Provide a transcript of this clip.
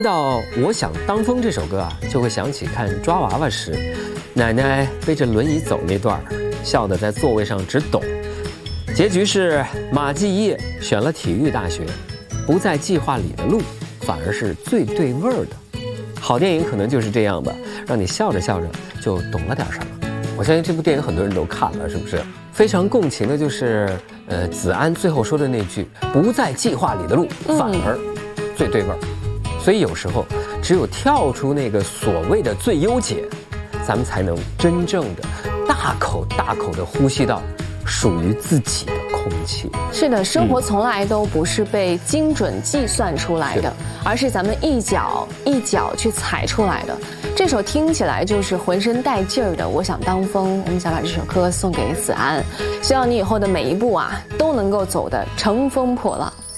到我想当风这首歌啊，就会想起看抓娃娃时，奶奶背着轮椅走那段，笑得在座位上直抖。结局是马季业选了体育大学，不在计划里的路，反而是最对味儿的。好电影可能就是这样吧，让你笑着笑着就懂了点什么。我相信这部电影很多人都看了，是不是？非常共情的就是，子安最后说的那句“不在计划里的路，反而最对味儿”。所以有时候，只有跳出那个所谓的最优解，咱们才能真正的大口大口的呼吸到属于自己的空气。 是的，生活从来都不是被精准计算出来的，而是咱们一脚一脚去踩出来的。这首听起来就是浑身带劲儿的《我想当风》，我们想把这首歌送给子安，希望你以后的每一步啊都能够走得乘风破浪。